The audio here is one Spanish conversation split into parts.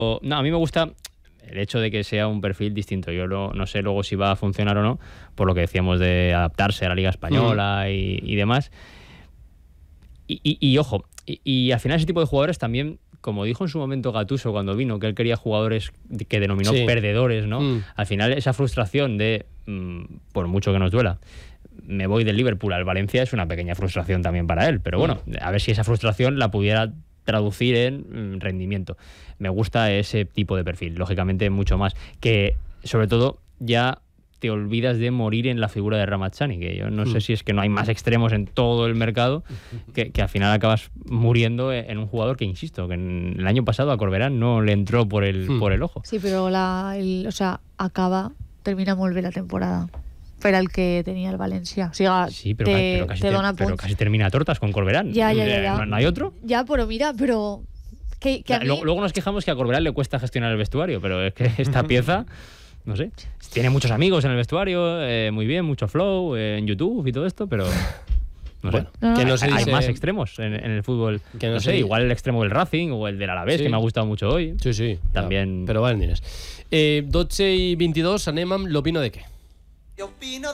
no, a mí me gusta el hecho de que sea un perfil distinto. Yo no sé luego si va a funcionar o no, por lo que decíamos de adaptarse a la Liga Española y demás. Y ojo, y al final ese tipo de jugadores también, como dijo en su momento Gattuso cuando vino, que él quería jugadores que denominó perdedores, ¿no? Al final esa frustración de, por mucho que nos duela, me voy del Liverpool al Valencia, es una pequeña frustración también para él. Pero bueno, a ver si esa frustración la pudiera traducir en rendimiento. Me gusta ese tipo de perfil, lógicamente mucho más. Que sobre todo ya te olvidas de morir en la figura de Ramazzani, que yo no sé si es que no hay más extremos en todo el mercado, que al final acabas muriendo en un jugador que, insisto, que el año pasado a Corberán no le entró por el ojo. Sí, pero termina molt bé la temporada per al que tenia el València. O sigui, sí, pero casi termina tortas con Corberán. Ya. ¿No hay otro? Ya, pero mira, pero... Que a mí... Luego nos quejamos que a Corberán le cuesta gestionar el vestuario, pero es que esta pieza... No sé, tiene muchos amigos en el vestuario, muy bien, mucho flow en YouTube y todo esto, pero no sé. Que no hay más extremos en el fútbol. Que no sé, igual el extremo del Racing o el del Alavés, que me ha gustado mucho hoy. Sí. También. Però valen diners. 12:22, anem amb l'opino de què. Opino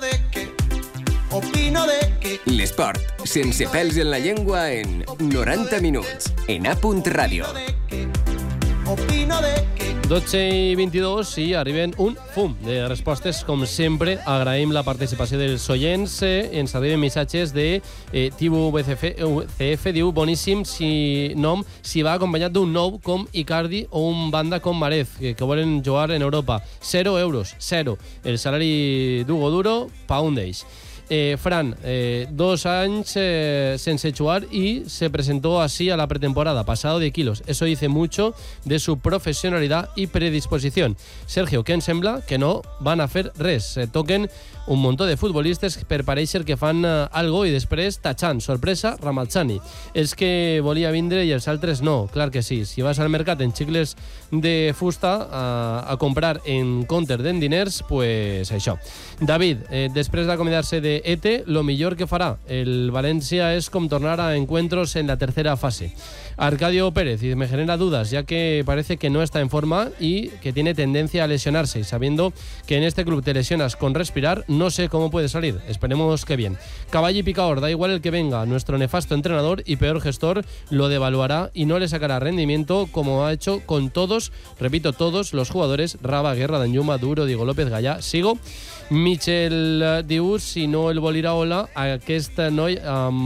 de què. L'esport, sense pèls en la llengua, en 90 minuts, en A. Ràdio. Opino de què. 12:22 i arriben un fum de respostes. Com sempre, agraïm la participació dels oients. Ens arriben missatges de TVCF, diu boníssim si va acompanyat d'un nou com Icardi o un banda com Marez, que volen jugar en Europa. 0 euros, 0. El salari d'Hugo Duro, pa un d'ells. Fran, 2 años sin jugar y se presentó así a la pretemporada, pasado de kilos. Eso dice mucho de su profesionalidad y predisposición. Sergio, què ens sembla? Que no van a fer res. Toquen un muntó de futbolistes per parèixer que fan algo i després tachant, sorpresa, Ramazzani. Els que volia vindre i els altres no, clar que sí. Si vas al mercat en xicles de fusta a comprar en comptes d'en diners, pues això. David, després d'acomiadar-se de Ete, lo millor que farà el València és com tornar a encuentros en la tercera fase. Arcadio Pérez, y me genera dudas, ya que parece que no está en forma y que tiene tendencia a lesionarse. Y sabiendo que en este club te lesionas con respirar, no sé cómo puede salir. Esperemos que bien. Caball y Picador, da igual el que venga. Nuestro nefasto entrenador y peor gestor lo devaluará y no le sacará rendimiento como ha hecho con todos, repito, todos los jugadores. Raba, Guerra, Danjuma, Duro, Diego López, Gallà. Sigo. Michel diu, si no el vol Iraola, aquest noi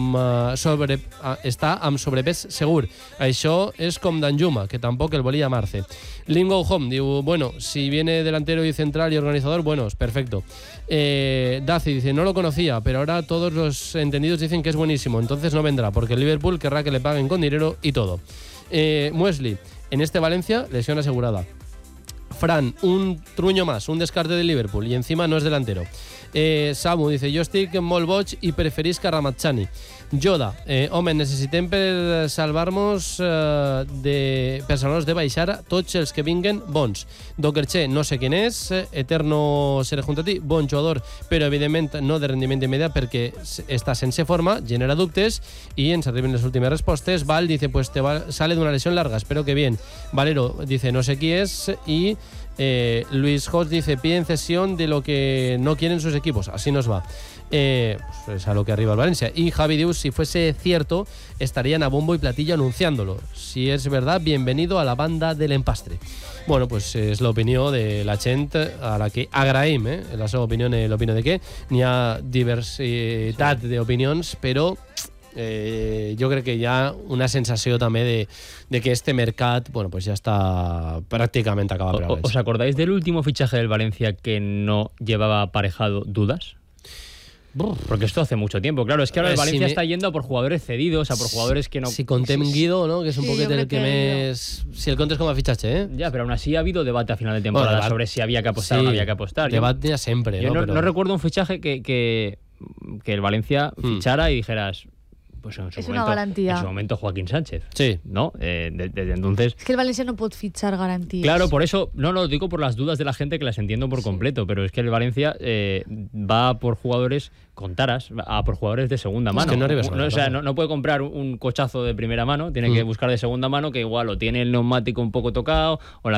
està amb sobrepès segur. Això és com Danjuma, que tampoc el volia Marce. Lingo Home diu, bueno, si viene delantero y central y organizador, bueno, es perfecto. Daci dice, no lo conocía, pero ahora todos los entendidos dicen que es buenísimo, entonces no vendrá, porque el Liverpool querrá que le paguen con dinero y todo. Muesli, en este Valencia, lesión asegurada. Fran, un truño más, un descarte del Liverpool y encima no es delantero. Samu dice, jo estic molt boig i preferisc a Ramazzani. Yoda, home, necessitem per salvar-nos de baixar tots els que vinguen bons. Dokerche, no sé quién és, Eterno seré junto a ti, bon jugador, però evidentment no de rendiment immediat perquè està sense forma, genera dubtes i ens arriben les últimes respostes. Val dice, pues sale de una lesión larga, espero que bien. Valero dice, no sé qui és i Luis Hodge dice, piden cesión de lo que no quieren sus equipos, así nos va. Pues es a lo que arriba el Valencia. Y Javi Dius, si fuese cierto, estarían a bombo y platillo anunciándolo. Si es verdad, bienvenido a la banda del empastre. Bueno, pues és l'opinió de la gent a la que agraïm, la seva opinió, l'opinió de què. N'hi ha diversitat d'opinions, però jo crec que hi ha una sensació també de que este mercat, bueno, pues ya está prácticamente acabado. ¿Os acordáis del último fichaje del Valencia que no llevaba aparejado dudas? Porque esto hace mucho tiempo, claro, es que ahora el Valencia está yendo a por jugadores cedidos, a por jugadores que no... Si contem Guido, ¿no? Que es un poquito el que més... Si el comptes com a fichaje, Ya, pero aún así ha habido debate a final de temporada sobre si había que apostar o no había que apostar. Debate ya siempre, ¿no? Yo no recuerdo un fichaje que el Valencia fichara y dijeras... Pues en su momento Joaquín Sánchez. Sí. ¿No? Desde entonces... Es que el Valencia no puede fichar garantías. Claro, por eso, no lo digo por las dudas de la gente que las entiendo por completo, pero es que el Valencia va por jugadores con taras, a por jugadores de segunda mano. Es que no puede comprar un cochazo de primera mano, tiene que buscar de segunda mano, que igual o tiene el neumático un poco tocado, o la